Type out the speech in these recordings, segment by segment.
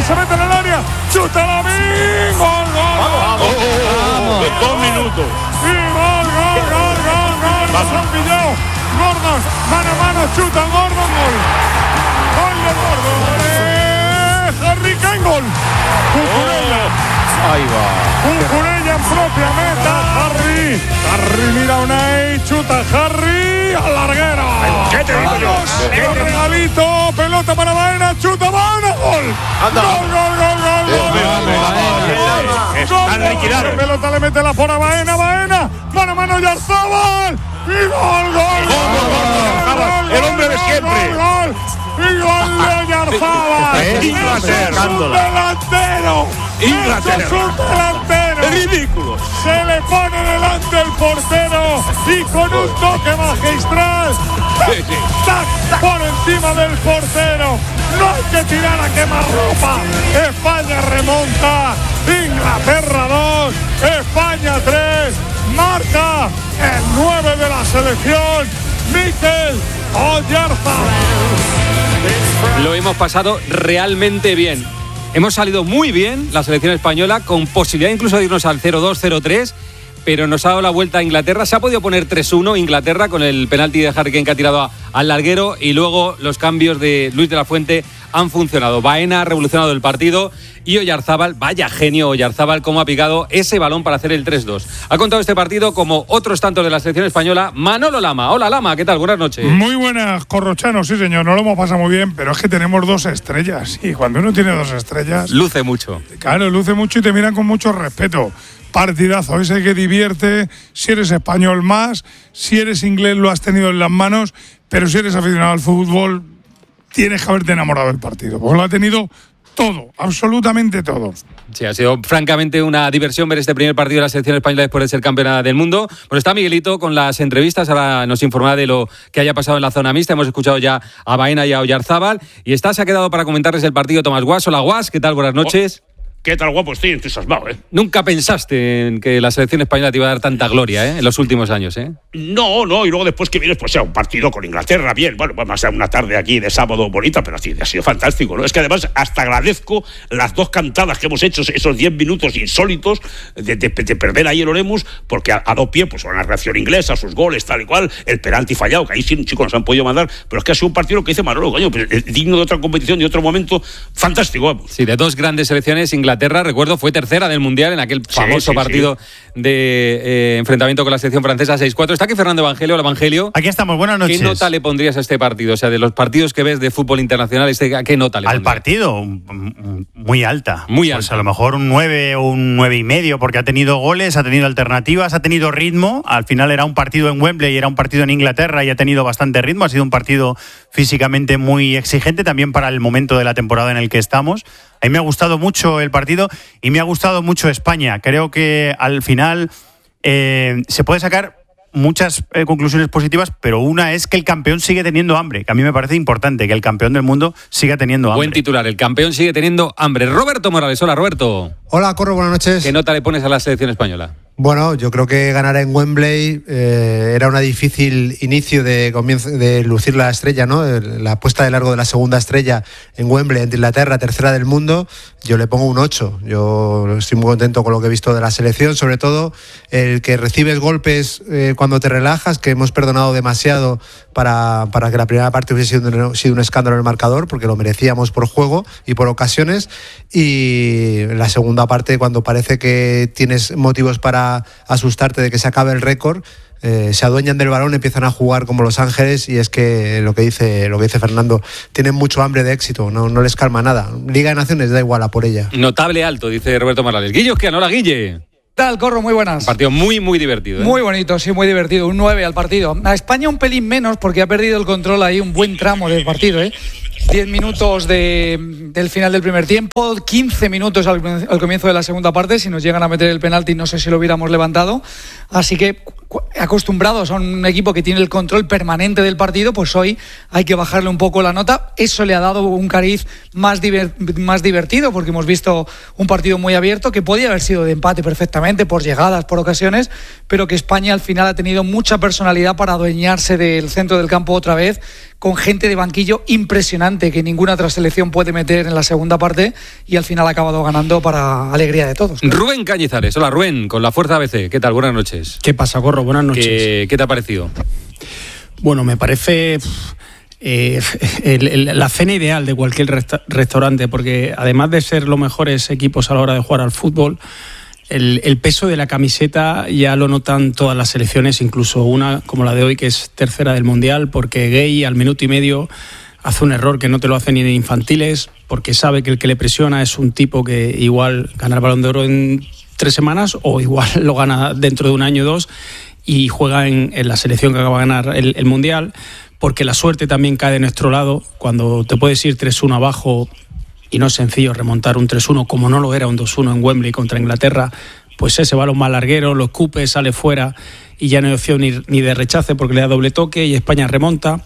se mete en el área, chuta Lamin, gol. Vamos. 2 minutos. Y gol. Se han pillado. Gordon, mano a mano, chuta Gordon, gol. Gol de Gordon. Harry Kane, gol. Cucurella. Ahí va. Cucurella en propia meta. Harry mira Unai, chuta Harry al larguero. ¿Qué te digo yo? Regalito, pelota para Baena, chuta Baena, gol. Gol. Están liquidados. Pelota le mete la fora Baena, mano a mano Oyarzabal. Y gol. El hombre de siempre. Y gol de Oyarzabal. Inglaterra. Es un delantero. Ridículo. Se le pone delante el portero y con un toque magistral, tac, por encima del portero. No hay que tirar a quemarropa. España remonta. Inglaterra 2, España 3. Marca el 9 de la selección, Mikel Oyarzabal. Lo hemos pasado realmente bien. Hemos salido muy bien la selección española, con posibilidad incluso de irnos al 0-2, 0-3, pero nos ha dado la vuelta a Inglaterra. Se ha podido poner 3-1 Inglaterra con el penalti de Harry Kane que ha tirado al larguero, y luego los cambios de Luis de la Fuente han funcionado. Baena ha revolucionado el partido y Oyarzabal, vaya genio Oyarzabal, cómo ha picado ese balón para hacer el 3-2. Ha contado este partido como otros tantos de la selección española Manolo Lama. Hola Lama, ¿qué tal? Buenas noches. Muy buenas, Corrochano, sí señor, no lo hemos pasado muy bien, pero es que tenemos 2 estrellas y cuando uno tiene 2 estrellas… Luce mucho. Claro, luce mucho y te miran con mucho respeto. Partidazo, ese que divierte, si eres español más, si eres inglés lo has tenido en las manos, pero si eres aficionado al fútbol tienes que haberte enamorado del partido, porque lo ha tenido todo, absolutamente todo. Sí, ha sido francamente una diversión ver este primer partido de la selección española después de ser campeona del mundo. Bueno, está Miguelito con las entrevistas, ahora nos informará de lo que haya pasado en la zona mixta. Hemos escuchado ya a Baena y a Oyarzabal, y se ha quedado para comentarles el partido Tomás Guas. Hola Guas, ¿qué tal? Buenas noches. ¿Qué tal, guapo? Estoy entusiasmado, ¿eh? Nunca pensaste en que la selección española te iba a dar tanta gloria, ¿eh? En los últimos años, ¿eh? No, y luego después que vienes, pues sea un partido con Inglaterra, bien, bueno, vamos a ser una tarde aquí de sábado bonita, pero así ha sido fantástico, ¿no? Es que además hasta agradezco las 2 cantadas que hemos hecho, esos 10 minutos insólitos de perder ahí el Oremus, porque ha dado pie, pues, a una reacción inglesa, sus goles, tal y cual, el penalti fallado, que ahí sí, chicos, nos han podido mandar, pero es que ha sido un partido que dice Manolo, coño, pues, digno de otra competición, de otro momento, fantástico, vamos. Sí, de 2 grandes selecciones. Inglaterra, recuerdo, fue tercera del Mundial en aquel famoso partido de enfrentamiento con la selección francesa 6-4. Está aquí Fernando Evangelio. Hola, Evangelio. Aquí estamos, buenas noches. ¿Qué nota le pondrías a este partido? O sea, de los partidos que ves de fútbol internacional, ¿a qué nota le pondrías? Al partido, muy alta. Muy alta. Pues a lo mejor un 9 o un 9,5, porque ha tenido goles, ha tenido alternativas, ha tenido ritmo. Al final era un partido en Wembley y era un partido en Inglaterra y ha tenido bastante ritmo. Ha sido un partido físicamente muy exigente también para el momento de la temporada en el que estamos. A mí me ha gustado mucho el partido y me ha gustado mucho España. Creo que al final se puede sacar muchas conclusiones positivas, pero una es que el campeón sigue teniendo hambre, que a mí me parece importante que el campeón del mundo siga teniendo hambre. Buen titular, el campeón sigue teniendo hambre. Roberto Morales, hola Roberto. Hola Corro, buenas noches. ¿Qué nota le pones a la selección española? Bueno, yo creo que ganar en Wembley era un difícil inicio de lucir la estrella, ¿no? La puesta de largo de la segunda estrella en Wembley, ante Inglaterra, tercera del mundo. Yo le pongo un 8. Yo estoy muy contento con lo que he visto de la selección, sobre todo el que recibes golpes cuando te relajas, que hemos perdonado demasiado para que la primera parte hubiese sido un escándalo en el marcador, porque lo merecíamos por juego y por ocasiones, y en la segunda parte, cuando parece que tienes motivos para asustarte de que se acabe el récord, se adueñan del balón, empiezan a jugar como Los Ángeles, y es que lo que dice Fernando, tienen mucho hambre de éxito, no les calma nada. Liga de Naciones da igual a por ella. Notable alto, dice Roberto Morales. Guillo, ¿qué? Hola, Guille. Tal, Corro, muy buenas. Un partido muy, muy divertido, ¿eh? Muy bonito, sí, muy divertido. Un 9 al partido. A España un pelín menos porque ha perdido el control ahí un buen tramo del partido, ¿eh? 10 minutos del final del primer tiempo, 15 minutos al comienzo de la segunda parte. Si nos llegan a meter el penalti, no sé si lo hubiéramos levantado. Así que, acostumbrados a un equipo que tiene el control permanente del partido, pues hoy hay que bajarle un poco la nota. Eso le ha dado un cariz más divertido, porque hemos visto un partido muy abierto que podía haber sido de empate perfectamente, por llegadas, por ocasiones, pero que España al final ha tenido mucha personalidad para adueñarse del centro del campo otra vez, con gente de banquillo impresionante que ninguna otra selección puede meter resolver en la segunda parte y al final ha acabado ganando para alegría de todos. Rubén Cañizares, hola Rubén, con la Fuerza ABC, ¿qué tal? Buenas noches. ¿Qué pasa, Corro? Buenas noches. ¿Qué te ha parecido? Bueno, me parece la cena ideal de cualquier restaurante, porque además de ser los mejores equipos a la hora de jugar al fútbol, el peso de la camiseta ya lo notan todas las selecciones, incluso una como la de hoy, que es tercera del Mundial, porque Gueye al minuto y medio hace un error que no te lo hace ni en infantiles, porque sabe que el que le presiona es un tipo que igual gana el Balón de Oro en 3 semanas o igual lo gana dentro de un año o 2 y juega en la selección que acaba de ganar el Mundial, porque la suerte también cae de nuestro lado. Cuando te puedes ir 3-1 abajo y no es sencillo remontar un 3-1 como no lo era un 2-1 en Wembley contra Inglaterra, pues ese balón más larguero, lo escupe, sale fuera y ya no hay opción ni de rechace porque le da doble toque y España remonta.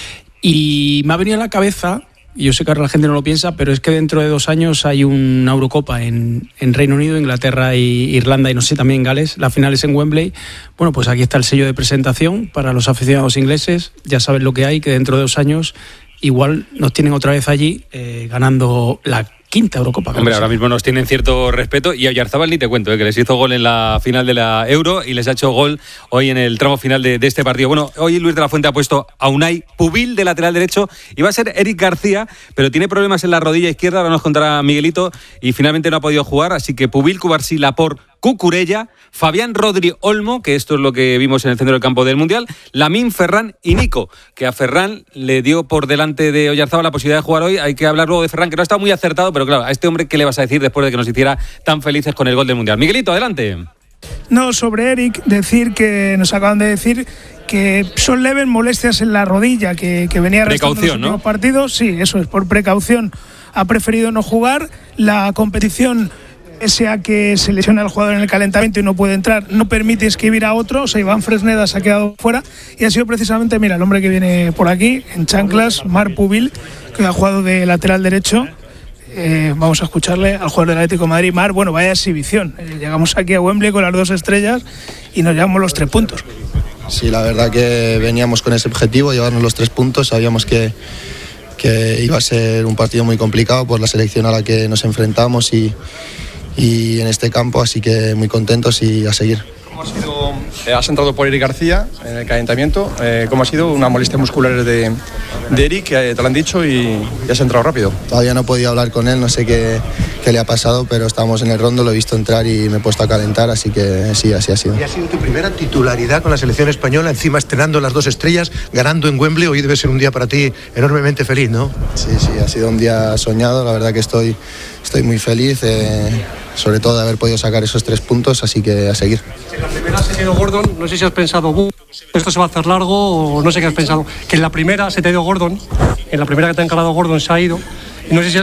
Y me ha venido a la cabeza, y yo sé que ahora la gente no lo piensa, pero es que dentro de 2 años hay una Eurocopa en Reino Unido, Inglaterra e Irlanda y no sé, también Gales. La final es en Wembley. Bueno, pues aquí está el sello de presentación para los aficionados ingleses. Ya saben lo que hay, que dentro de 2 años igual nos tienen otra vez allí ganando la 5ª Eurocopa. Hombre, ahora mismo nos tienen cierto respeto y a Oyarzábal ni te cuento, que les hizo gol en la final de la Euro y les ha hecho gol hoy en el tramo final de este partido. Bueno, hoy Luis de la Fuente ha puesto a Unai Pubil de lateral derecho. Iba a ser Eric García, pero tiene problemas en la rodilla izquierda, ahora nos contará Miguelito, y finalmente no ha podido jugar, así que Pubil, Cubarsí, Laporte, Cucurella, Fabián Rodri Olmo, que esto es lo que vimos en el centro del campo del Mundial, Lamine, Ferran y Nico, que a Ferran le dio por delante de Oyarzábal la posibilidad de jugar hoy. Hay que hablar luego de Ferran, que no ha estado muy acertado, pero claro, a este hombre, ¿qué le vas a decir después de que nos hiciera tan felices con el gol del Mundial? Miguelito, adelante. No, sobre Eric, decir que nos acaban de decir que son leves molestias en la rodilla, que venía arrastrando en los últimos partidos. Sí, eso es, por precaución ha preferido no jugar. La competición, pese a que se lesiona el jugador en el calentamiento y no puede entrar, no permite inscribir a otro. O sea, Iván Fresneda se ha quedado fuera y ha sido precisamente, mira, el hombre que viene por aquí en chanclas, Marc Pubil, que ha jugado de lateral derecho. Vamos a escucharle al jugador del Atlético de Madrid. Marc, bueno, vaya exhibición. Llegamos aquí a Wembley con las 2 estrellas y nos llevamos los 3 puntos. Sí, la verdad que veníamos con ese objetivo, llevarnos los 3 puntos. Sabíamos que iba a ser un partido muy complicado por la selección a la que nos enfrentamos y en este campo, así que muy contentos y a seguir. ¿Cómo ha sido? Has entrado por Eric García en el calentamiento. ¿Cómo ha sido? Una molestia muscular de Eric, te lo han dicho y has entrado rápido. Todavía no he podido hablar con él, no sé qué le ha pasado, pero estábamos en el rondo, lo he visto entrar y me he puesto a calentar, así que sí, así ha sido. ¿Y ha sido tu primera titularidad con la selección española, encima estrenando las 2 estrellas, ganando en Wembley? Hoy debe ser un día para ti enormemente feliz, ¿no? Sí, ha sido un día soñado, la verdad que estoy muy feliz, sobre todo de haber podido sacar esos 3 puntos, así que a seguir. En la primera se te ha ido Gordon, no sé si has pensado, esto se va a hacer largo, o no sé qué has pensado, que en la primera se te ha ido Gordon, en la primera que te ha encarado Gordon se ha ido, y no sé si...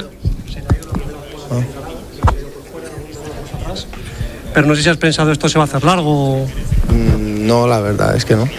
Pero no sé si has pensado esto se va a hacer largo. No, la verdad es que no.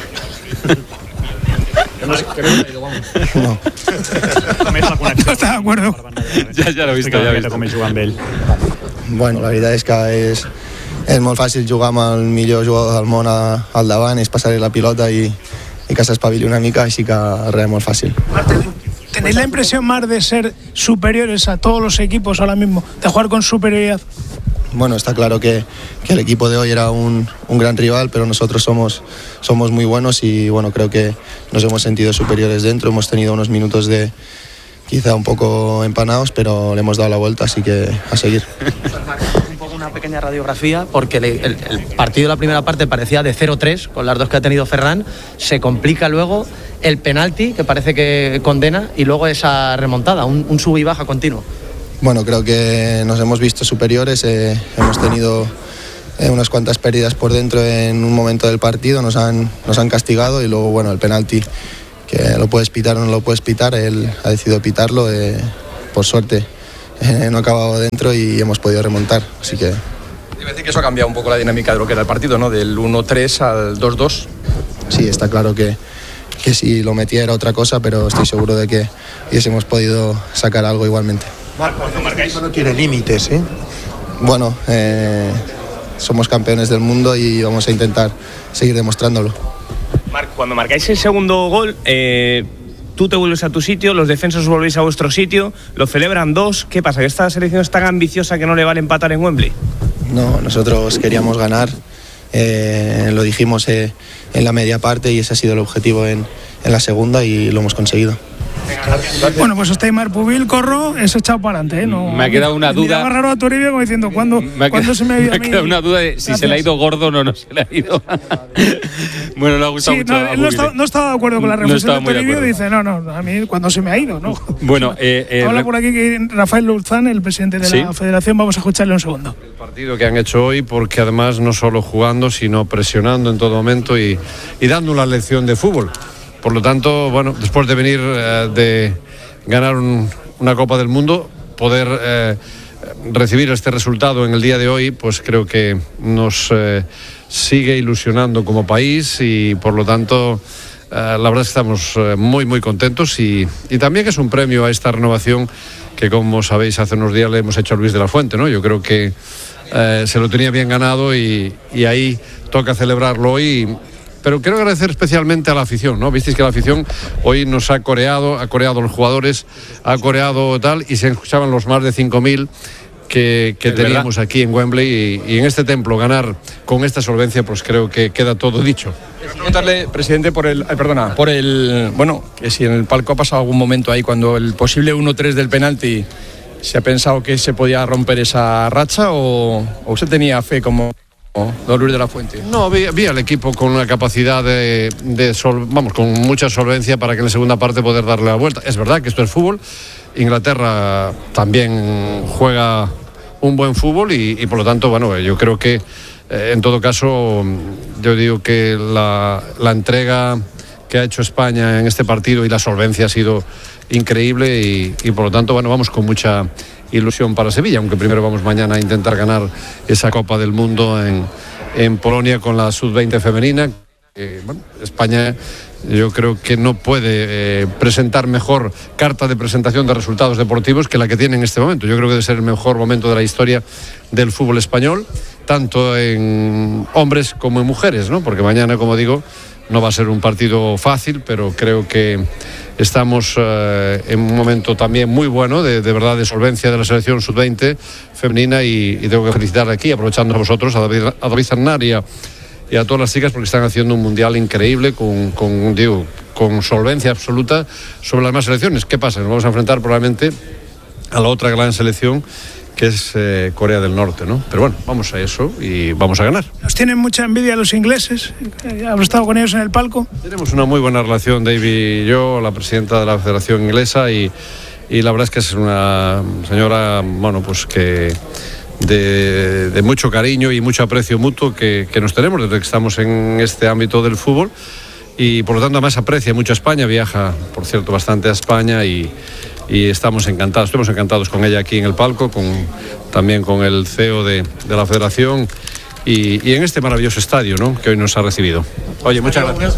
No. No está de acuerdo. Ya lo he visto, ya he visto. Bueno, la veritat és que és molt fàcil jugar amb el millor jugador del món al davant, és passar-li la pilota i que s'espavili una mica, així que res, molt fàcil. ¿Tenéis la impresión más de ser superiores a todos los equipos ahora mismo, de jugar con superioridad? Bueno, está claro que el equipo de hoy era un gran rival, pero nosotros somos muy buenos y bueno, creo que nos hemos sentido superiores dentro, hemos tenido unos minutos de quizá un poco empanados, pero le hemos dado la vuelta, así que a seguir. Un poco una pequeña radiografía, porque el partido de la primera parte parecía de 0-3, con las 2 que ha tenido Ferran, se complica luego el penalti, que parece que condena, y luego esa remontada, un sub y baja continuo. Bueno, creo que nos hemos visto superiores, hemos tenido unas cuantas pérdidas por dentro en un momento del partido, nos han castigado y luego, bueno, el penalti, que lo puedes pitar o no lo puedes pitar, él ha decidido pitarlo, por suerte no ha acabado dentro y hemos podido remontar, así que... Iba a decir que eso ha cambiado un poco la dinámica de lo que era el partido, ¿no? Del 1-3 al 2-2. Sí, está claro que si lo metía era otra cosa, pero estoy seguro de que hubiésemos podido sacar algo igualmente. Cuando marcáis no tiene límites, ¿eh? Bueno, somos campeones del mundo y vamos a intentar seguir demostrándolo. Marc, cuando marcáis el segundo gol, tú te vuelves a tu sitio, los defensas os volvéis a vuestro sitio, lo celebran 2. ¿Qué pasa? ¿Que esta selección es tan ambiciosa que no le vale empatar en Wembley? No, nosotros queríamos ganar, lo dijimos en la media parte y ese ha sido el objetivo en la segunda y lo hemos conseguido. Bueno, pues este Aimar Pubil, Corro, es echado para adelante, ¿eh? No, me ha quedado una duda. Me ha raro a Toribio como diciendo, ¿cuándo se me ha ido a mí? Me ha quedado una duda de si se le ha ido Gordon o no se le ha ido. Bueno, le ha gustado mucho. No estaba de acuerdo con la reflexión de Toribio. Dice, no, a mí cuando se me ha ido, ¿no? Bueno, habla por aquí que Rafael Luzán, el presidente de la Federación, vamos a escucharle un segundo. El partido que han hecho hoy, porque además no solo jugando, sino presionando en todo momento y dando una lección de fútbol. Por lo tanto, bueno, después de venir de ganar una Copa del Mundo, poder recibir este resultado en el día de hoy, pues creo que nos sigue ilusionando como país y por lo tanto la verdad es que estamos muy muy contentos y también es un premio a esta renovación que, como sabéis, hace unos días le hemos hecho a Luis de la Fuente, ¿no? Yo creo que se lo tenía bien ganado y ahí toca celebrarlo hoy. Pero quiero agradecer especialmente a la afición, ¿no? Visteis que la afición hoy nos ha coreado a los jugadores, ha coreado tal, y se escuchaban los más de 5.000 que teníamos aquí en Wembley y en este templo ganar con esta solvencia, pues creo que queda todo dicho. Preguntarle, presidente, bueno, que si en el palco ha pasado algún momento ahí cuando el posible 1-3 del penalti se ha pensado que se podía romper esa racha o usted tenía fe como don Luis de la Fuente. No, vi al equipo con una capacidad con mucha solvencia para que en la segunda parte poder darle la vuelta. Es verdad que esto es fútbol. Inglaterra también juega un buen fútbol y por lo tanto, bueno, yo creo que en todo caso, yo digo que la entrega que ha hecho España en este partido y la solvencia ha sido increíble y por lo tanto, bueno, vamos con mucha ilusión para Sevilla, aunque primero vamos mañana a intentar ganar esa Copa del Mundo en Polonia con la Sub-20 femenina. Bueno, España yo creo que no puede presentar mejor carta de presentación de resultados deportivos que la que tiene en este momento. Yo creo que debe ser el mejor momento de la historia del fútbol español, tanto en hombres como en mujeres, ¿no? Porque mañana, como digo, no va a ser un partido fácil, pero creo que estamos en un momento también muy bueno de verdad de solvencia de la selección sub-20 femenina y tengo que felicitar aquí, aprovechando a vosotros, a David Zarnar y a todas las chicas, porque están haciendo un mundial increíble con solvencia absoluta sobre las demás selecciones. ¿Qué pasa? Nos vamos a enfrentar probablemente a la otra gran selección, que es Corea del Norte, ¿no? Pero bueno, vamos a eso y vamos a ganar. Nos tienen mucha envidia los ingleses. ¿Has estado con ellos en el palco? Tenemos una muy buena relación, David y yo, la presidenta de la Federación Inglesa, y la verdad es que es una señora, bueno, pues que de mucho cariño y mucho aprecio mutuo que nos tenemos desde que estamos en este ámbito del fútbol, y por lo tanto además aprecia mucho a España, viaja, por cierto, bastante a España y estamos encantados con ella aquí en el palco, también con el CEO de la Federación y en este maravilloso estadio, ¿no?, que hoy nos ha recibido. Oye, muchas gracias.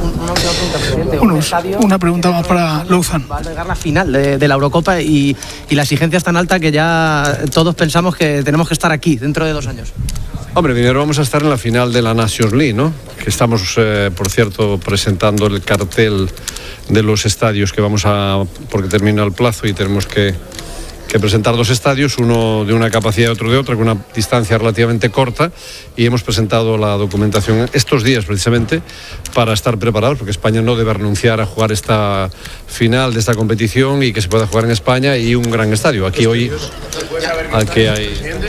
Una pregunta más para Luzán. Va a llegar la final de la Eurocopa y la exigencia es tan alta que ya todos pensamos que tenemos que estar aquí dentro de 2 años. Hombre, primero vamos a estar en la final de la Nations League, ¿no? Que estamos, por cierto, presentando el cartel de los estadios que porque termina el plazo y tenemos que presentar 2 estadios, uno de una capacidad y otro de otra, con una distancia relativamente corta, y hemos presentado la documentación estos días precisamente para estar preparados, porque España no debe renunciar a jugar esta final de esta competición y que se pueda jugar en España y un gran estadio. Aquí hoy hay...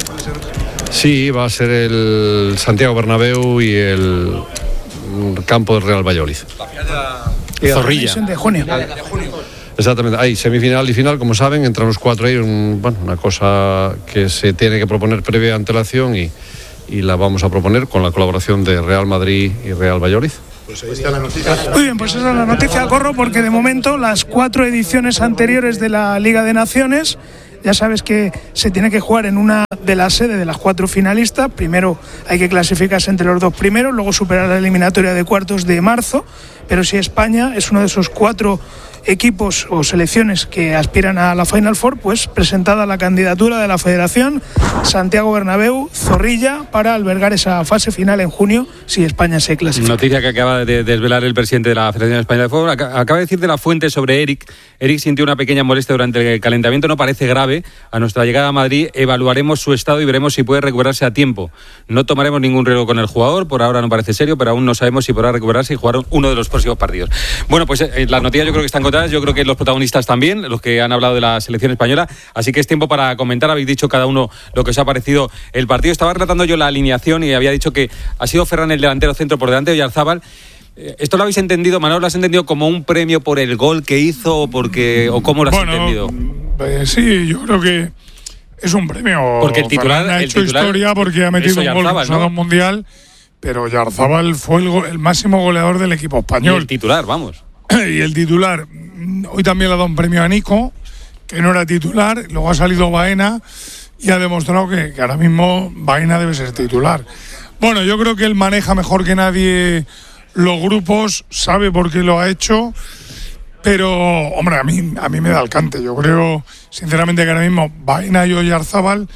Sí, va a ser el Santiago Bernabéu y el campo del Real Valladolid. Zorrilla. De junio. Exactamente, hay semifinal y final, como saben, entran los 4 ahí, una cosa que se tiene que proponer previa antelación y la vamos a proponer con la colaboración de Real Madrid y Real Valladolid. Pues ahí está la noticia. Muy bien, pues esa es la noticia, Corro, porque de momento las 4 ediciones anteriores de la Liga de Naciones Ya sabes que se tiene que jugar en una de las sedes de las 4 finalistas. Primero hay que clasificarse entre los 2 primeros, luego superar la eliminatoria de cuartos de marzo. Pero si España es uno de esos 4 equipos o selecciones que aspiran a la Final Four, pues presentada la candidatura de la Federación, Santiago Bernabéu, Zorrilla, para albergar esa fase final en junio si España se clasifica. Noticia que acaba de desvelar el presidente de la Federación Española de Fútbol. Acaba de decir de la fuente sobre Eric. Eric sintió una pequeña molestia durante el calentamiento, no parece grave. A nuestra llegada a Madrid evaluaremos su estado y veremos si puede recuperarse a tiempo. No tomaremos ningún riesgo con el jugador, por ahora no parece serio, pero aún no sabemos si podrá recuperarse y jugar uno de los próximos partidos. Bueno, pues las noticias yo creo que están contadas, yo creo que los protagonistas también, los que han hablado de la selección española, así que es tiempo para comentar. Habéis dicho cada uno lo que os ha parecido el partido. Estaba relatando yo la alineación y había dicho que ha sido Ferran el delantero centro por delante de Oyarzábal. ¿Esto lo habéis entendido, Manolo? ¿Lo has entendido como un premio por el gol que hizo o cómo lo has entendido? Sí, yo creo que es un premio. Porque el titular ha hecho historia porque ha metido un gol, ¿no? Mundial, pero Oyarzábal fue el máximo goleador del equipo español. Y el titular, vamos. Y el titular, hoy también le ha dado un premio a Nico, que no era titular, luego ha salido Baena y ha demostrado que ahora mismo Baena debe ser titular. Bueno, yo creo que él maneja mejor que nadie los grupos, sabe por qué lo ha hecho, pero, hombre, a mí me da el cante. Yo creo, sinceramente, que ahora mismo Baena y Oyarzábal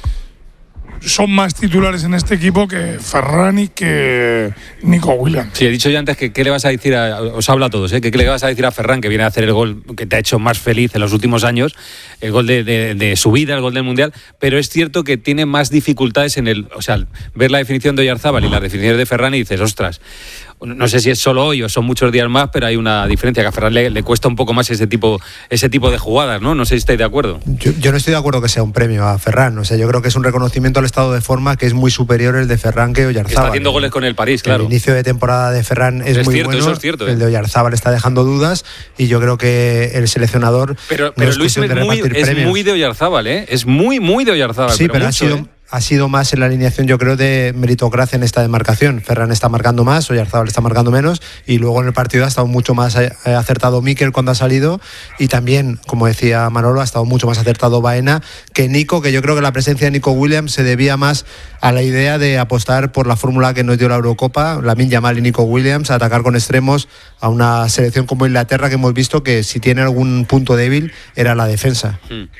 son más titulares en este equipo que Ferran y que Nico Williams. Sí, he dicho ya antes que qué le vas a decir os hablo a todos, que qué le vas a decir a Ferran, que viene a hacer el gol que te ha hecho más feliz en los últimos años, el gol de su vida, el gol del Mundial, pero es cierto que tiene más dificultades ver la definición de Oyarzábal y las definiciones de Ferran y dices, ostras, no sé si es solo hoy o son muchos días más, pero hay una diferencia, que a Ferran le cuesta un poco más ese tipo de jugadas, ¿no? No sé si estáis de acuerdo. Yo no estoy de acuerdo que sea un premio a Ferran, o sea, yo creo que es un reconocimiento al estado de forma que es muy superior el de Ferran que Oyarzábal. Está haciendo goles con el París, claro. El inicio de temporada de Ferran es muy cierto, bueno, eso es cierto, el de Oyarzábal está dejando dudas y yo creo que el seleccionador pero Luis es muy de Oyarzábal, es muy de Oyarzábal. Sí, pero ha sido más en la alineación, yo creo, de meritocracia en esta demarcación. Ferran está marcando más, Oyarzábal está marcando menos, y luego en el partido ha estado mucho más acertado Mikel cuando ha salido, y también, como decía Manolo, ha estado mucho más acertado Baena que Nico, que yo creo que la presencia de Nico Williams se debía más a la idea de apostar por la fórmula que nos dio la Eurocopa, Lamine Yamal y Nico Williams, a atacar con extremos a una selección como Inglaterra, que hemos visto que si tiene algún punto débil era la defensa.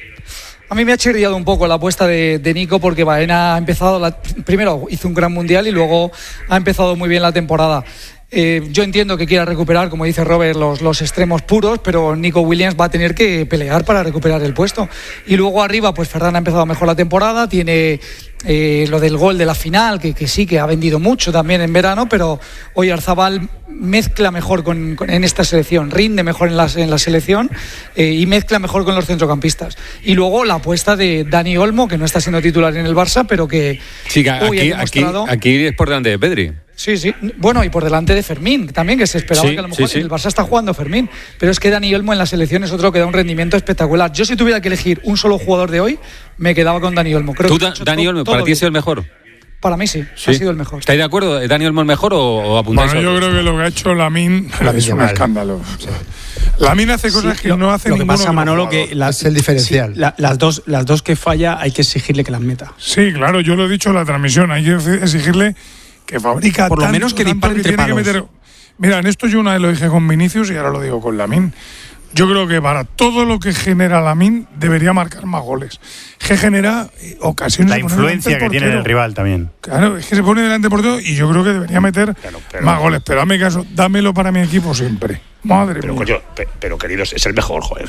A mí me ha chirriado un poco la apuesta de Nico, porque Baena ha empezado, primero hizo un gran mundial y luego ha empezado muy bien la temporada. Yo entiendo que quiera recuperar, como dice Robert, los extremos puros, pero Nico Williams va a tener que pelear para recuperar el puesto. Y luego arriba, pues Ferran ha empezado mejor la temporada, tiene lo del gol de la final, que sí, que ha vendido mucho también en verano, pero Oyarzábal mezcla mejor en esta selección, rinde mejor en la selección y mezcla mejor con los centrocampistas. Y luego la apuesta de Dani Olmo, que no está siendo titular en el Barça, pero que hoy ha demostrado... Aquí es por delante de Pedri. Sí, bueno, y por delante de Fermín también, que se esperaba que a lo mejor el Barça está jugando Fermín, pero es que Dani Olmo en la selección es otro que da un rendimiento espectacular. Yo, si tuviera que elegir un solo jugador de hoy, me quedaba con Dani Olmo. Creo que Dani Olmo, ¿para ti ha sido el mejor? Para mí sí, ha sido el mejor. ¿Estáis de acuerdo? ¿Dani Olmo el mejor o apuntáis? Bueno, yo creo que lo que ha hecho Lamine es un escándalo. Lamine hace cosas que no hace ninguno. Lo que pasa, Manolo, que es el diferencial. Las dos que falla hay que exigirle que las meta. Sí, claro, yo lo he dicho en la transmisión, hay que exigirle que fabrica por lo menos que dispare entre palos. Mira, en esto yo una vez lo dije con Vinicius y ahora lo digo con Lamine. Yo creo que para todo lo que genera Lamine debería marcar más goles. Que genera ocasiones. La influencia que tiene el rival también. Claro, es que se pone delante por todo y yo creo que debería meter más goles. Pero hazme caso, dámelo para mi equipo siempre. Madre mía. Coño, pero queridos, es el mejor, joder.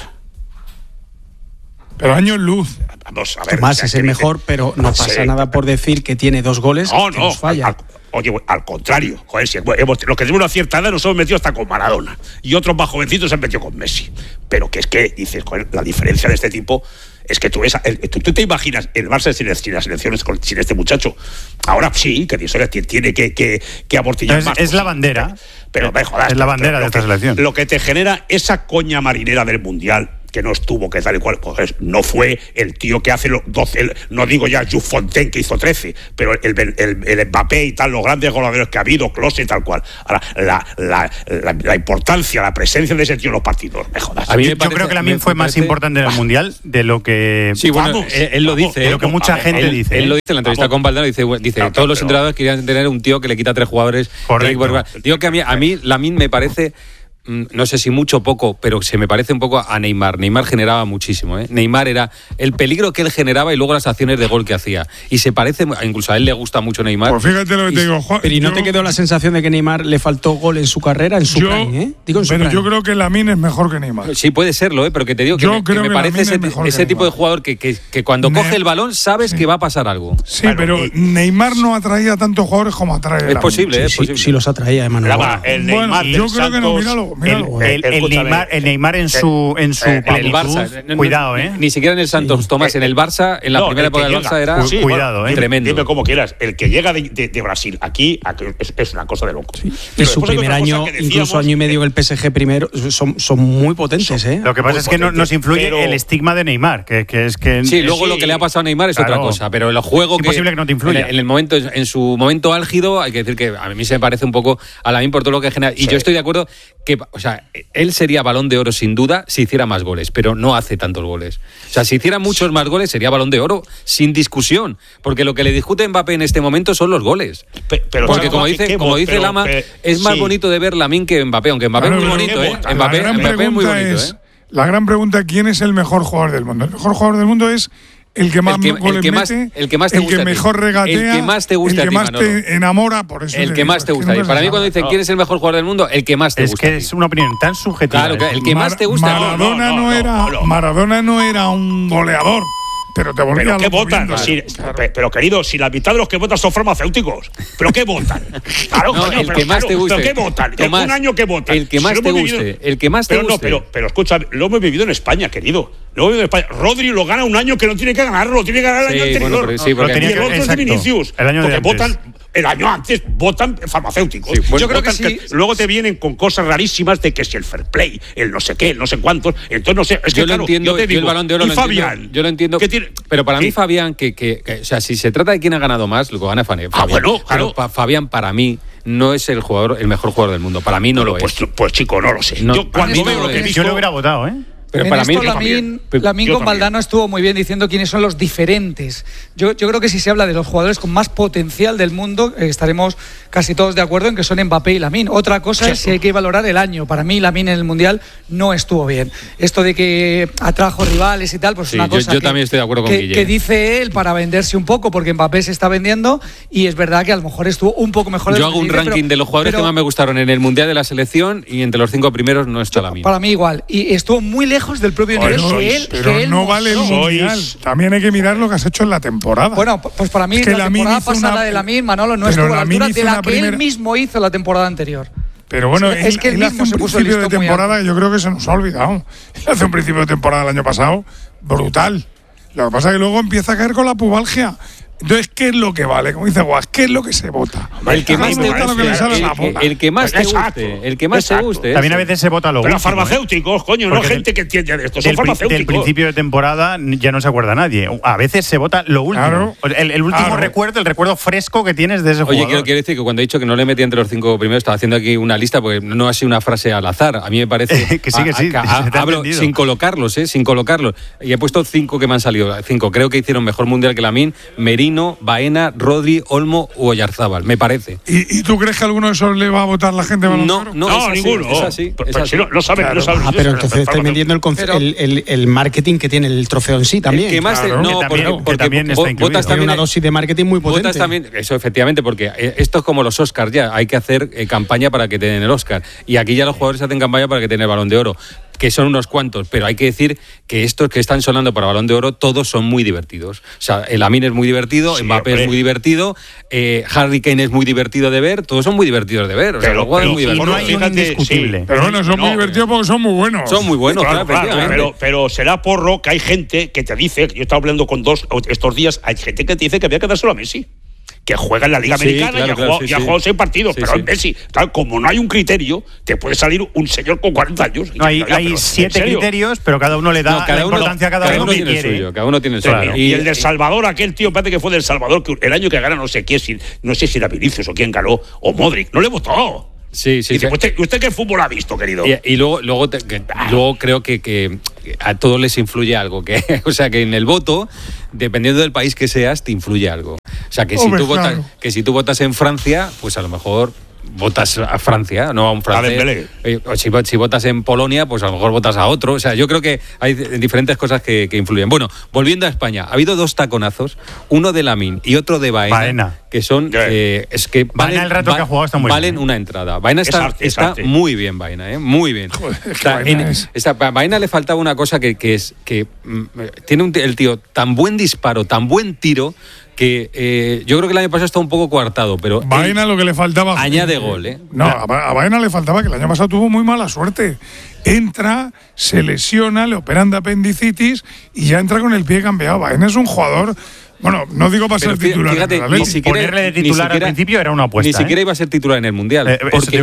Pero años luz. Vamos a ver. Tomás es el mejor, pero no pasa nada por decir que tiene 2 goles. No, que nos falla. Al contrario, joder, si los que tenemos una cierta edad nos hemos metido hasta con Maradona y otros más jovencitos se han metido con Messi. Pero que es que dices, joder, la diferencia de este tipo es que tú ves, tú te imaginas el Barça sin las selecciones, sin este muchacho. Ahora sí, que tiene que amortillar más. Es la bandera. Pero me jodas. Es la bandera de esta selección. Lo que te genera esa coña marinera del Mundial, que no estuvo, que tal y cual, pues no fue el tío que hace los 12, no digo ya Jules Fontaine que hizo 13, pero el Mbappé y tal, los grandes goleadores que ha habido, Klose y tal cual. Ahora, la importancia, la presencia de ese tío en los partidos, me jodas. Yo creo que Lamine fue más importante en el Mundial de lo que... Sí, bueno, él lo dice. De lo que mucha gente dice. Él lo dice en la entrevista con Valdano, dice todos los entrenadores querían tener un tío que le quita 3 jugadores. Correcto. Digo que a mí Lamine me parece... No sé si mucho o poco, pero se me parece un poco a Neymar. Neymar generaba muchísimo, ¿eh? Neymar era el peligro que él generaba y luego las acciones de gol que hacía. Y se parece, incluso a él le gusta mucho Neymar. Pues fíjate lo que te digo, Juan. Pero ¿y no te quedó la sensación de que Neymar le faltó gol en su carrera, en su prime, ¿eh? Digo en su prime. Yo creo que Lamine es mejor que Neymar. Sí, puede serlo, pero que te digo que me parece ese tipo de jugador que cuando coge el balón sabes que va a pasar algo. Sí, claro, pero Neymar no atraía tantos jugadores como atrae. Es posible, es posible. Sí los atraía, Emanuel. Bueno, yo creo que no, míralo. El Neymar en su en el Barça, cuidado, ni siquiera en el Santos, Tomás, en el Barça, en la primera época del Barça era cuidado, tremendo. Dime como quieras, el que llega de Brasil aquí es una cosa de loco. Sí. En su primer año, incluso año y medio el PSG primero, son muy potentes, ¿eh? Lo que pasa es que nos influye el estigma de Neymar, que es que... Sí, luego lo que le ha pasado a Neymar es otra cosa, pero el juego es imposible que no te influya. En su momento álgido, hay que decir que a mí se me parece un poco a Lamine por todo lo que genera, y yo estoy de acuerdo que, o sea, él sería Balón de Oro sin duda si hiciera más goles, pero no hace tantos goles. O sea, si hiciera muchos más goles sería Balón de Oro sin discusión, porque lo que le discute Mbappé en este momento son los goles. Pero porque como dice Lama, es más bonito de ver Lamine que Mbappé, aunque Mbappé es muy bonito, Mbappé es muy bonito, La gran pregunta, ¿quién es el mejor jugador del mundo? El mejor jugador del mundo es el que más goles mete, el que más te gusta, el que mejor regatea, el que más te gusta, el que más te enamora, por eso el que más te gusta. Para mí cuando dicen quién es el mejor jugador del mundo, el que más te gusta. Es que es una opinión tan subjetiva. Claro, el que más te gusta. Maradona no era un goleador. Pero te volvía ¿Pero qué votan? Pero querido, si la mitad de los que votan son farmacéuticos. ¿Pero qué votan? Claro, no, el que más te guste. ¿Pero qué votan? Tomás, un año que votan. El que más te guste. El que más te guste. Pero escucha, lo hemos vivido en España, querido. Lo hemos vivido en España. Rodri lo gana un año que no tiene que ganarlo. Tiene que ganar el año anterior. Bueno, sí, porque y el otro es de Vinicius. Porque votan... El año antes votan farmacéuticos. Sí, yo creo que sí. Luego te vienen con cosas rarísimas de que si el fair play, el no sé qué, el no sé cuántos. Entonces no sé. Es yo que, lo entiendo. Yo el Balón de Oro y lo Fabián. Entiendo, yo lo entiendo. Pero para mí Fabián, o sea, si se trata de quién ha ganado más, lo que gana Fabián. Bueno, claro. Pero Fabián para mí no es el mejor jugador del mundo. Para mí no lo es. Pues chico, no lo sé. No, yo cuando veo lo que he visto, yo lo hubiera votado, ¿eh? Pero para mí Lamine con Valdano estuvo muy bien diciendo quiénes son los diferentes. Yo creo que si se habla de los jugadores con más potencial del mundo, estaremos casi todos de acuerdo en que son Mbappé y Lamine. Otra cosa es si hay que valorar el año. Para mí Lamine en el Mundial no estuvo bien. Esto de que atrajo rivales y tal, pues es una cosa yo también estoy de acuerdo con Guille. Que dice él para venderse un poco, porque Mbappé se está vendiendo y es verdad que a lo mejor estuvo un poco mejor. Yo hago un ranking de los jugadores que más me gustaron en el Mundial de la selección y entre los 5 primeros no está Lamine. Para mí igual. Y estuvo muy lejos del propio nivel pero que él no vale el Mundial. También hay que mirar lo que has hecho en la temporada. Bueno, pues para mí la temporada pasada de Lamine, Manolo, no estuvo a la altura de la que él mismo hizo la temporada anterior. Pero bueno, es que él hace un principio de temporada que yo creo que se nos ha olvidado. Él hace un principio de temporada el año pasado brutal. Lo que pasa es que luego empieza a caer con la pubalgia. Entonces, ¿qué es lo que vale? Como dice Guas, ¿qué es lo que se vota? El que más te guste. El que más te guste. El que más te guste. También a veces se vota lo último. Pero farmacéuticos, coño, no gente que entiende de esto. Son farmacéuticos. Del principio de temporada ya no se acuerda nadie. A veces se vota lo último. Claro. El último recuerdo, el recuerdo fresco que tienes de ese jugador. Oye, quiero decir que cuando he dicho que no le metí entre los 5 primeros, estaba haciendo aquí una lista porque no ha sido una frase al azar. A mí me parece que sí. Hablo sin colocarlos, sin colocarlos. Y he puesto 5 que me han salido. 5. Creo que hicieron mejor mundial que Lamine, Merino, Baena, Rodri, Olmo u Oyarzábal, me parece. ¿Y tú crees que alguno de esos le va a votar la gente? No, ninguno. Es así. No saben. Pero entonces estáis vendiendo el marketing que tiene el trofeo en sí también. El que más porque también está incluido. Votas también una dosis de marketing muy potente. Votas también, eso efectivamente, porque esto es como los Oscars ya, hay que hacer campaña para que te den el Oscar. Y aquí ya los jugadores hacen campaña para que te den el Balón de Oro, que son unos cuantos, pero hay que decir que estos que están sonando para Balón de Oro, todos son muy divertidos. O sea, el Lamine es muy divertido, Mbappé es muy divertido, Harry Kane es muy divertido de ver, todos son muy divertidos de ver. O sea, los jugadores muy divertidos. No hay un indiscutible. Pero bueno, son muy divertidos porque son muy buenos. Son muy buenos, claro, pero será porro que hay gente que te dice, yo estaba hablando con 2 estos días, hay gente que te dice que había que dárselo a Messi. que juega en la Liga Americana y ha jugado 6 partidos, pero Messi, como no hay un criterio, te puede salir un señor con 40 años. No, hay 7 criterios, pero cada uno le da la importancia a cada uno que quiere. Cada uno tiene el suyo. Y el de Salvador, aquel tío, parece que fue del Salvador, que el año que gana no sé si era Vinicius o quién ganó, o Modric, no le votó. Sí. ¿Usted qué fútbol ha visto, querido? Y luego creo que a todos les influye algo. O sea, que en el voto, dependiendo del país que seas, te influye algo. O sea, que si tú votas en Francia, pues a lo mejor votas a Francia, no a un francés. O si votas en Polonia, pues a lo mejor votas a otro. O sea, yo creo que hay diferentes cosas que influyen. Bueno, volviendo a España, ha habido 2 taconazos, uno de Lamine y otro de Baena. Que son es que Baena, el rato que ha jugado está muy valen bien. Una entrada. Baena está muy bien, Baena, muy bien. Baena le faltaba una cosa que tiene el tío tan buen disparo, tan buen tiro, que yo creo que el año pasado está un poco coartado, pero Baena lo que le faltaba añade gol, No, a Baena le faltaba que el año pasado tuvo muy mala suerte. Entra, se lesiona, le operan de apendicitis y ya entra con el pie cambiado. Baena es un jugador. Bueno, no digo para ser titular. Fíjate, ponerle de titular al principio era una apuesta. Ni siquiera iba a ser titular en el Mundial. Porque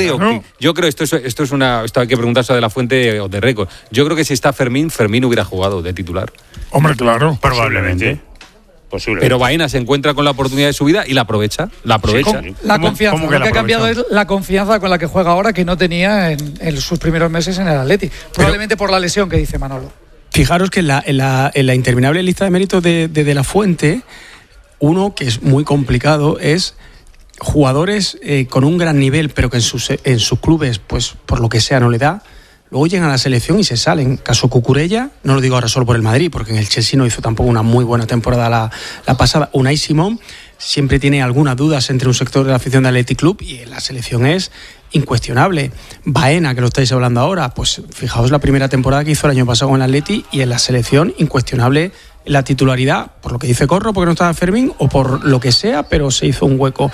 yo creo, esto hay que preguntarse de La Fuente o de Récord. Yo creo que si está Fermín hubiera jugado de titular. Hombre, claro. Probablemente. Pero Baena se encuentra con la oportunidad de su vida y la aprovecha. Sí, la confianza. Lo que ha cambiado es la confianza con la que juega ahora, que no tenía en sus primeros meses en el Atleti. Probablemente por la lesión que dice Manolo. Fijaros que en la interminable lista de méritos de La Fuente, uno que es muy complicado es jugadores con un gran nivel, pero que en sus clubes, pues por lo que sea, no le da. Luego llegan a la selección y se salen. Caso Cucurella, no lo digo ahora solo por el Madrid, porque en el Chelsea no hizo tampoco una muy buena temporada la pasada. Unai Simón siempre tiene algunas dudas entre un sector de la afición del Athletic Club y en la selección es incuestionable. Baena, que lo estáis hablando ahora, pues fijaos la primera temporada que hizo el año pasado con el Atleti y en la selección incuestionable la titularidad, por lo que dice Corro, porque no estaba Fermín, o por lo que sea, pero se hizo un hueco.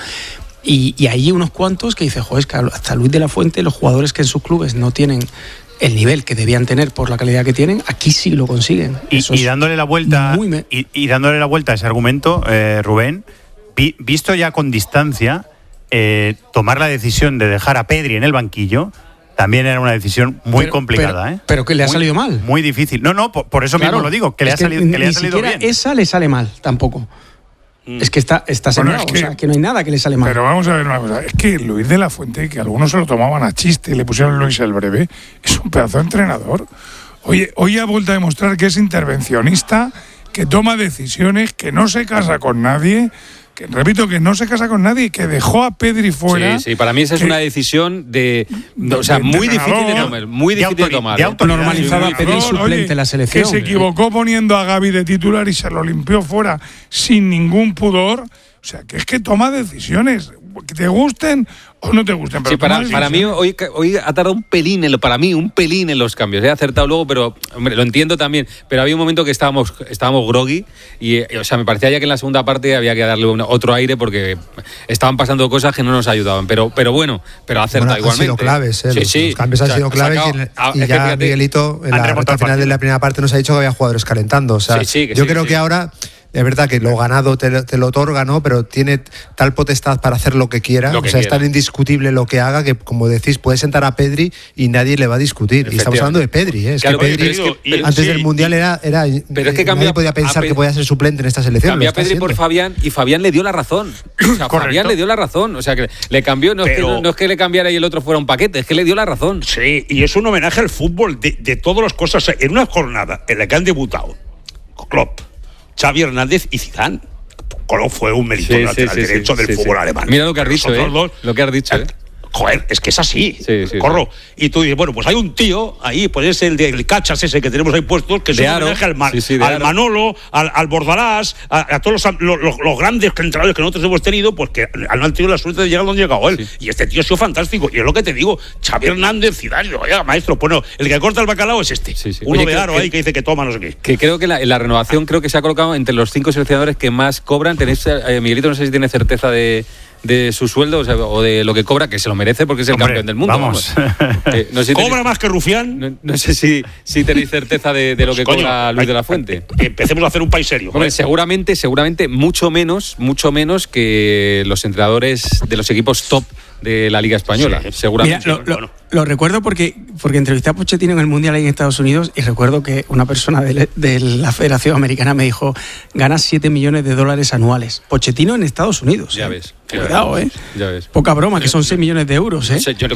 Y hay unos cuantos que dice, joder, es que hasta Luis de la Fuente, los jugadores que en sus clubes no tienen el nivel que debían tener por la calidad que tienen, aquí sí lo consiguen. Y dándole la vuelta dándole la vuelta a ese argumento, Rubén, visto ya con distancia, tomar la decisión de dejar a Pedri en el banquillo también era una decisión muy complicada. Pero que le ha salido mal. Muy difícil. No, por eso mismo lo digo, que le ha salido bien. Esa le sale mal, tampoco. Es que está sembrado, o sea, que no hay nada que le sale mal. Pero vamos a ver una cosa, es que Luis de la Fuente, que algunos se lo tomaban a chiste y le pusieron Luis el Breve, es un pedazo de entrenador. Oye, hoy ha vuelto a demostrar que es intervencionista, que toma decisiones, que no se casa con nadie, que repito, que no se casa con nadie y que dejó a Pedri fuera. Sí, para mí esa es una decisión muy difícil de tomar, muy difícil de tomar. Normalizado a Pedri suplente en la selección. Que se equivocó poniendo a Gavi de titular y se lo limpió fuera sin ningún pudor. O sea, que es que toma decisiones, que te gusten o no te gusten. Pero sí, para mí hoy ha tardado un pelín en los cambios. He acertado luego, pero hombre, lo entiendo también. Pero había un momento que estábamos groggy y o sea, me parecía ya que en la segunda parte había que darle otro aire porque estaban pasando cosas que no nos ayudaban. Pero bueno, ha acertado igualmente. Han sido claves, los cambios han sido claves y ya fíjate, Miguelito en la recta final de la primera parte nos ha dicho que había jugadores calentando. O sea, yo creo que ahora es verdad que lo ganado te lo otorga, ¿no? Pero tiene tal potestad para hacer lo que quiera. Es tan indiscutible lo que haga que, como decís, puede sentar a Pedri y nadie le va a discutir. Y estamos hablando de Pedri, ¿eh? Claro, que Pedri antes del Mundial era pero es que nadie podía pensar que podía ser suplente en esta selección. Cambió a Pedri por Fabián y Fabián le dio la razón. O sea, Fabián le dio la razón. O sea, que le cambió, no es que le cambiara y el otro fuera un paquete, es que le dio la razón. Sí, y es un homenaje al fútbol de todas las cosas. En una jornada en la que han debutado Klopp, Xavi Hernández y Zidane. Klopp fue un mérito lateral derecho del fútbol alemán. Mira lo que has dicho, lo que has dicho. Joder, es que es así. Corro. Y tú dices, bueno, pues hay un tío ahí, pues es el del Cachas ese que tenemos ahí puestos, que es un homenaje al Manolo, al Bordalás, a todos los grandes entrenadores que nosotros hemos tenido, pues que han tenido la suerte de llegar donde ha llegado él. Y este tío ha sido fantástico. Y es lo que te digo, Xavi Hernández, Zidane, oiga, maestro, bueno, el que corta el bacalao es este. Uno de Aro ahí que dice que toma no sé qué. Que creo que la renovación creo que se ha colocado entre los 5 seleccionadores que más cobran. Tenéis, Miguelito, no sé si tiene certeza de de su sueldo o de lo que cobra, que se lo merece porque es el campeón del mundo. Vamos. No sé si ¿Cobra más que Rufián? No sé si tenéis certeza de lo que cobra Luis de la Fuente. Empecemos a hacer un país serio. Hombre, seguramente mucho menos que los entrenadores de los equipos top de la Liga Española, seguramente. Mira, lo recuerdo porque entrevisté a Pochettino en el Mundial ahí en Estados Unidos y recuerdo que una persona de la Federación Americana me dijo, ganas $7 millones anuales. Pochettino en Estados Unidos. Ya ves. Cuidado, Ya ves. Poca broma, que son 6 millones de euros, No sé, yo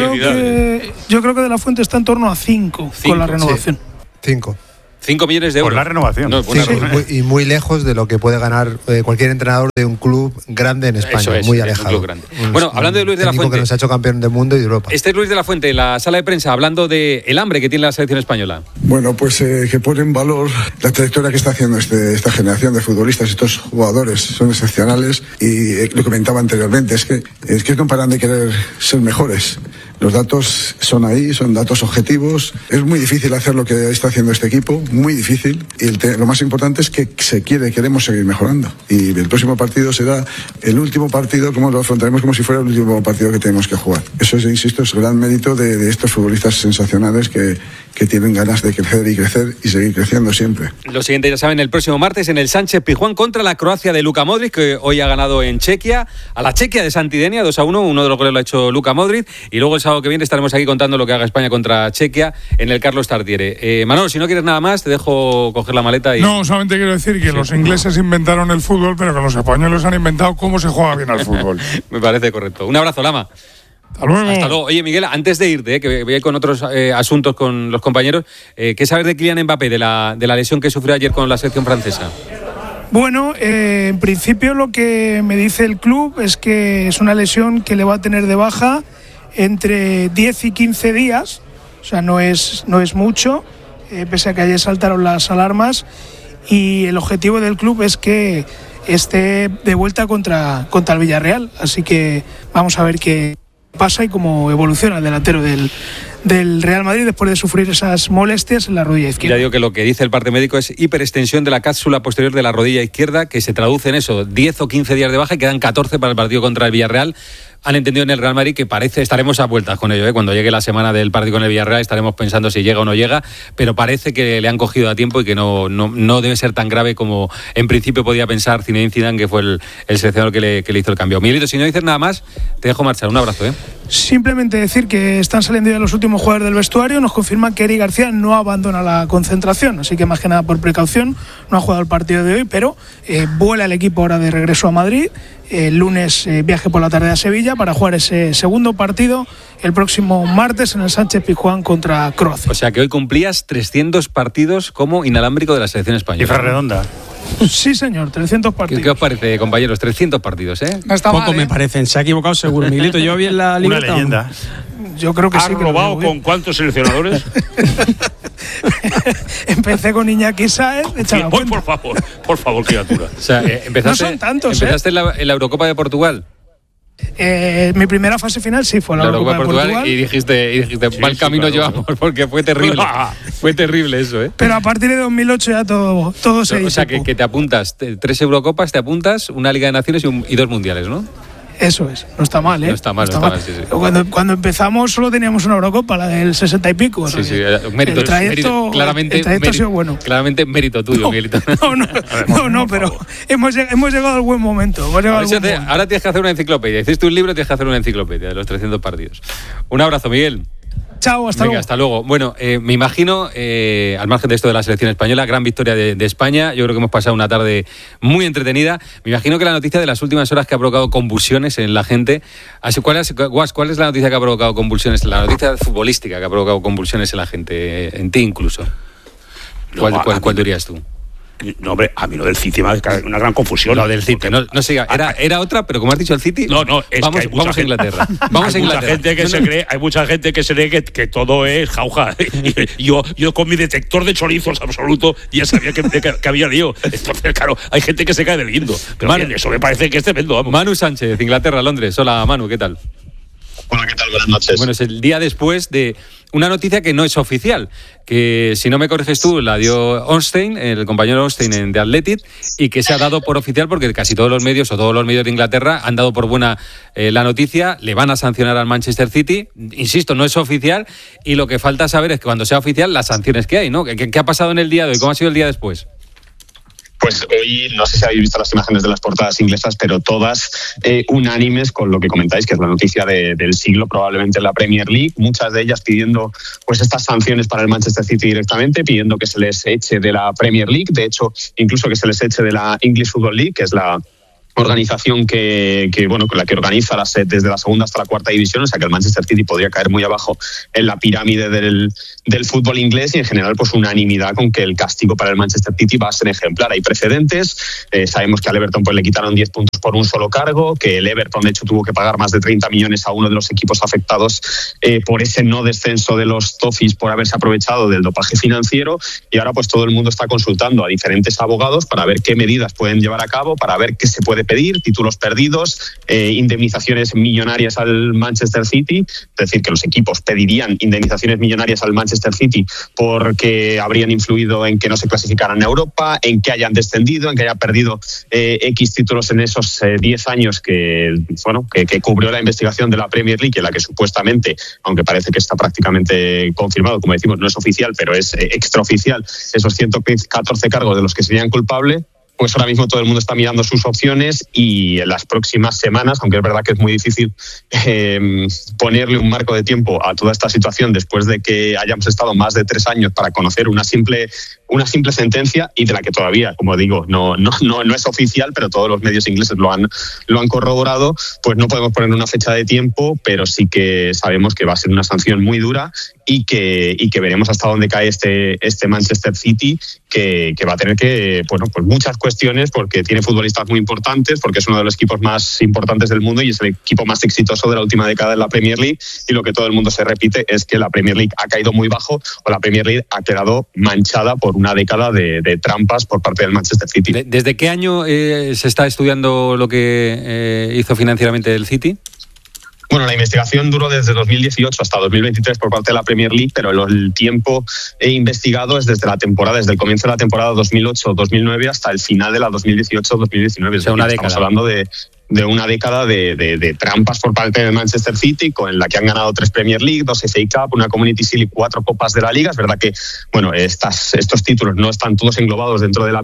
creo que De la Fuente está en torno a 5 con la renovación. 5. 5 millones de euros. Por la renovación. No, y muy lejos de lo que puede ganar cualquier entrenador de un club grande en España. Eso es, muy alejado. Bueno, hablando de Luis de la Fuente, que nos ha hecho campeón del mundo y de Europa. Este es Luis de la Fuente en la sala de prensa hablando de el hambre que tiene la selección española. Bueno, pues que pone en valor la trayectoria que está haciendo esta generación de futbolistas. Estos jugadores son excepcionales y lo comentaba anteriormente, es que no paran de querer ser mejores. Los datos son ahí, son datos objetivos. Es muy difícil hacer lo que está haciendo este equipo, muy difícil. Y lo más importante es que queremos seguir mejorando. Y el próximo partido será el último partido, como lo afrontaremos como si fuera el último partido que tenemos que jugar. Eso es, insisto, es gran mérito de estos futbolistas sensacionales que tienen ganas de crecer y seguir creciendo siempre. Lo siguiente, ya saben, el próximo martes en el Sánchez Pizjuán contra la Croacia de Luka Modric, que hoy ha ganado en Chequia, a la Chequia de Santidenia, 2-1, uno de los goles lo ha hecho Luka Modric, y luego el sábado que viene estaremos aquí contando lo que haga España contra Chequia en el Carlos Tartiere. Manolo, si no quieres nada más, te dejo coger la maleta y... No, solamente quiero decir que los ingleses inventaron el fútbol, pero que los españoles han inventado cómo se juega bien al fútbol. Me parece correcto. Un abrazo, Lama. Hasta luego. Hasta luego. Oye, Miguel, antes de irte, que voy a ir con otros asuntos con los compañeros, ¿qué sabes de Kylian Mbappé, de la lesión que sufrió ayer con la selección francesa? Bueno, en principio lo que me dice el club es que es una lesión que le va a tener de baja entre 10 y 15 días, o sea, no es mucho, pese a que ayer saltaron las alarmas, y el objetivo del club es que esté de vuelta contra el Villarreal, así que vamos a ver qué pasa y cómo evoluciona el delantero del Real Madrid después de sufrir esas molestias en la rodilla izquierda. Ya digo que lo que dice el parte médico es hiperextensión de la cápsula posterior de la rodilla izquierda, que se traduce en eso, 10 o 15 días de baja y quedan 14 para el partido contra el Villarreal. Han entendido en el Real Madrid que estaremos a vueltas con ello, cuando llegue la semana del partido con el Villarreal estaremos pensando si llega o no llega, pero parece que le han cogido a tiempo y que no debe ser tan grave como en principio podía pensar Zinedine Zidane, que fue el seleccionador que le hizo el cambio. Miguelito, si no dices nada más, te dejo marchar. Un abrazo. Simplemente decir que están saliendo ya los últimos jugadores del vestuario, nos confirman que Eric García no abandona la concentración, así que más que nada por precaución no ha jugado el partido de hoy, pero vuela el equipo ahora de regreso a Madrid. El lunes viaje por la tarde a Sevilla para jugar ese segundo partido el próximo martes en el Sánchez Pizjuán contra Croacia. O sea que hoy cumplías 300 partidos como inalámbrico de la selección española. Cifra redonda. Sí, señor, 300 partidos. ¿Qué os parece, compañeros? 300 partidos, ¿eh? No está Poco mal, me parecen, se ha equivocado seguro. Miguelito, ¿lleva bien la libreta? Una leyenda. Yo creo que ¿Has sí. robado con cuántos seleccionadores? Empecé con Iñaki Sáez. Por favor, criatura. O sea, no son tantos, ¿empezaste en la Eurocopa de Portugal? Mi primera fase final sí fue la Eurocopa de Portugal. Y dijiste mal camino llevamos, porque fue terrible. Fue terrible eso, ¿eh? Pero a partir de 2008 ya todo se hizo. O sea, que te apuntas 3 Eurocopas, te apuntas una Liga de Naciones y 2 Mundiales, ¿no? Eso es, no está mal, ¿eh? No está mal, sí. Cuando empezamos solo teníamos una Eurocopa, la del 60 y pico. Sí, mérito. El trayecto ha sido bueno. Claramente mérito tuyo, Miguelito. No, pero hemos llegado al buen momento. Ahora tienes que hacer una enciclopedia. Hiciste un libro, tienes que hacer una enciclopedia de los 300 partidos. Un abrazo, Miguel. Chao, hasta luego. Bueno, me imagino, al margen de esto de la selección española, gran victoria de España. Yo creo que hemos pasado una tarde muy entretenida. Me imagino que la noticia de las últimas horas que ha provocado convulsiones en la gente. ¿Cuál es la noticia que ha provocado convulsiones? La noticia futbolística que ha provocado convulsiones en la gente, en ti incluso. ¿Cuál dirías tú? No, hombre, a mí lo del City me ha una gran confusión. Lo del City, no siga. Era otra, pero como has dicho el City, vamos a Inglaterra. Vamos a Inglaterra. Hay mucha gente que se cree que todo es jauja. Yo con mi detector de chorizos absoluto ya sabía que había lío. Entonces, claro, hay gente que se cae del guindo. Pero bien, eso me parece que es tremendo. Vamos. Manu Sánchez, Inglaterra, Londres. Hola, Manu, ¿qué tal? Hola, ¿qué tal? Buenas noches. Bueno, es el día después de una noticia que no es oficial, que si no me corriges tú, la dio Ornstein, el compañero Ornstein en The Athletic, y que se ha dado por oficial porque casi todos los medios o todos los medios de Inglaterra han dado por buena la noticia. Le van a sancionar al Manchester City. Insisto, no es oficial, y lo que falta saber es que cuando sea oficial las sanciones que hay, ¿no? ¿Qué ha pasado en el día de hoy? ¿Cómo ha sido el día después? Pues hoy, no sé si habéis visto las imágenes de las portadas inglesas, pero todas unánimes con lo que comentáis, que es la noticia del siglo probablemente en la Premier League, muchas de ellas pidiendo pues estas sanciones para el Manchester City directamente, pidiendo que se les eche de la Premier League, de hecho, incluso que se les eche de la English Football League, que es la organización que con la que organiza desde la segunda hasta la cuarta división, o sea que el Manchester City podría caer muy abajo en la pirámide del fútbol inglés, y en general pues unanimidad con que el castigo para el Manchester City va a ser ejemplar. Hay precedentes, sabemos que al Everton pues le quitaron 10 puntos por un solo cargo, que el Everton de hecho tuvo que pagar más de 30 millones a uno de los equipos afectados por ese no descenso de los Toffees por haberse aprovechado del dopaje financiero, y ahora pues todo el mundo está consultando a diferentes abogados para ver qué medidas pueden llevar a cabo, para ver qué se puede pedir, títulos perdidos, indemnizaciones millonarias al Manchester City, es decir, que los equipos pedirían indemnizaciones millonarias al Manchester City porque habrían influido en que no se clasificaran a Europa, en que hayan descendido, en que hayan perdido X títulos en esos 10 años que cubrió la investigación de la Premier League, en la que supuestamente, aunque parece que está prácticamente confirmado, como decimos, no es oficial, pero es extraoficial, esos 114 cargos de los que serían culpables. Pues ahora mismo todo el mundo está mirando sus opciones, y en las próximas semanas, aunque es verdad que es muy difícil ponerle un marco de tiempo a toda esta situación después de que hayamos estado más de 3 años para conocer una simple sentencia, y de la que todavía, como digo, no es oficial, pero todos los medios ingleses lo han corroborado, pues no podemos poner una fecha de tiempo, pero sí que sabemos que va a ser una sanción muy dura, y que veremos hasta dónde cae este Manchester City, que va a tener que, pues muchas cuestiones, porque tiene futbolistas muy importantes, porque es uno de los equipos más importantes del mundo y es el equipo más exitoso de la última década en la Premier League, y lo que todo el mundo se repite es que la Premier League ha caído muy bajo, o la Premier League ha quedado manchada por una década de trampas por parte del Manchester City. ¿Desde qué año se está estudiando lo que hizo financieramente el City? Bueno, la investigación duró desde 2018 hasta 2023 por parte de la Premier League, pero el tiempo investigado es desde el comienzo de la temporada 2008-2009 hasta el final de la 2018-2019. O sea, una década. Estamos hablando de una década de trampas por parte del Manchester City, con la que han ganado 3 Premier League, 2 FA Cup, una Community Shield y 4 Copas de la Liga. Es verdad que estos títulos no están todos englobados dentro del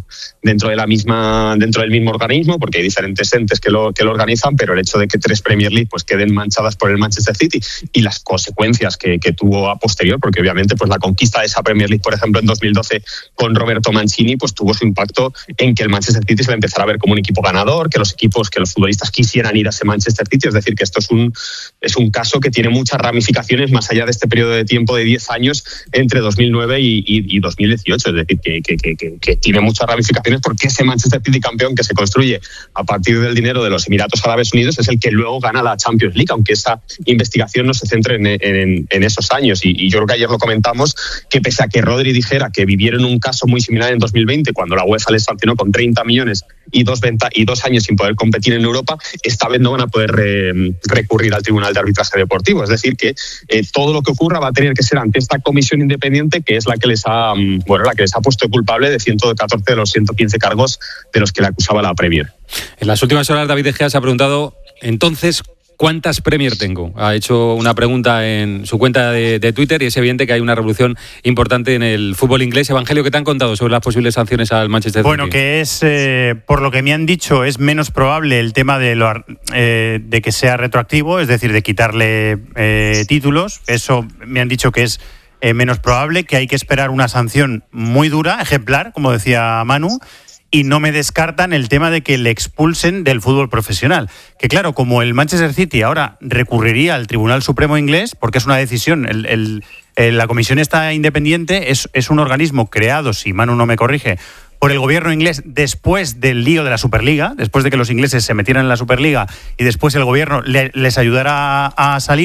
mismo organismo, porque hay diferentes entes que lo organizan, pero el hecho de que 3 Premier League pues queden manchadas por el Manchester City, y las consecuencias que tuvo a posterior, porque obviamente pues la conquista de esa Premier League, por ejemplo, en 2012 con Roberto Mancini, pues tuvo su impacto en que el Manchester City se le empezara a ver como un equipo ganador, que los futbolistas quisieran ir a ese Manchester City. Es decir, que esto es un caso que tiene muchas ramificaciones más allá de este periodo de tiempo de 10 años entre 2009 y 2018. Es decir, que tiene muchas ramificaciones, porque ese Manchester City campeón, que se construye a partir del dinero de los Emiratos Árabes Unidos, es el que luego gana la Champions League, aunque esa investigación no se centre en esos años. Y yo creo que ayer lo comentamos, que pese a que Rodri dijera que vivieron un caso muy similar en 2020, cuando la UEFA les sancionó con 30 millones y 2 años sin poder competir en Europa, esta vez no van a poder recurrir al Tribunal de Arbitraje Deportivo. Es decir, que todo lo que ocurra va a tener que ser ante esta comisión independiente, que es la que les ha puesto culpable de 114 de los 115 cargos de los que le acusaba la Premier. En las últimas horas, David De Gea se ha preguntado, entonces, ¿cuántas Premier tengo? Ha hecho una pregunta en su cuenta de Twitter, y es evidente que hay una revolución importante en el fútbol inglés. Evangelio, ¿qué te han contado sobre las posibles sanciones al Manchester City? Bueno, que es, por lo que me han dicho, es menos probable el tema de que sea retroactivo, es decir, de quitarle títulos. Eso me han dicho que es menos probable, que hay que esperar una sanción muy dura, ejemplar, como decía Manu. Y no me descartan el tema de que le expulsen del fútbol profesional. Que claro, como el Manchester City ahora recurriría al Tribunal Supremo Inglés, porque es una decisión, la comisión esta independiente es un organismo creado, si Manu no me corrige, por el gobierno inglés después del lío de la Superliga, después de que los ingleses se metieran en la Superliga y después el gobierno les ayudara a salir.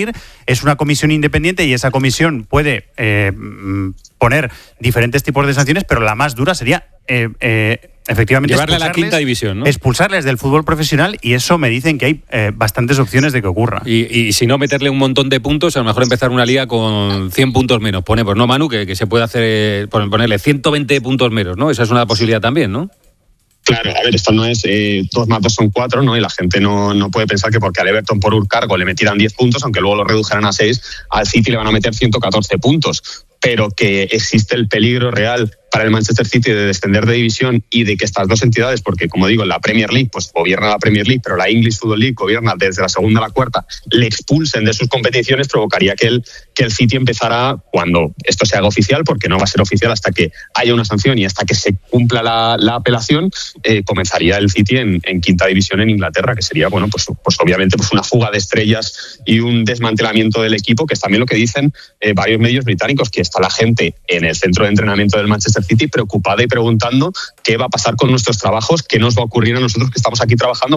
es una comisión independiente y esa comisión puede poner diferentes tipos de sanciones, pero la más dura sería efectivamente llevarle a la quinta división, ¿no? Expulsarles del fútbol profesional, y eso me dicen que hay bastantes opciones de que ocurra. Y si no, meterle un montón de puntos, a lo mejor empezar una liga con 100 puntos menos. Pone, pues no, Manu, que se puede hacer, ponerle 120 puntos menos, ¿no? Esa es una posibilidad también, ¿no? Claro, a ver, esto no es 2 más 2 son 4, ¿no? Y la gente no puede pensar que porque al Everton por un cargo le metieran 10 puntos, aunque luego lo redujeran a 6, al City le van a meter 114 puntos. Pero que existe el peligro real para el Manchester City de descender de división y de que estas dos entidades, porque como digo, la Premier League pues gobierna la Premier League, pero la English Football League gobierna desde la segunda a la cuarta, le expulsen de sus competiciones, provocaría que el City empezara, cuando esto se haga oficial, porque no va a ser oficial hasta que haya una sanción y hasta que se cumpla la apelación, comenzaría el City en quinta división en Inglaterra, que sería, bueno, pues obviamente pues una fuga de estrellas y un desmantelamiento del equipo, que es también lo que dicen varios medios británicos, que está la gente en el centro de entrenamiento del Manchester City preocupada y preguntando qué va a pasar con nuestros trabajos, qué nos va a ocurrir a nosotros que estamos aquí trabajando,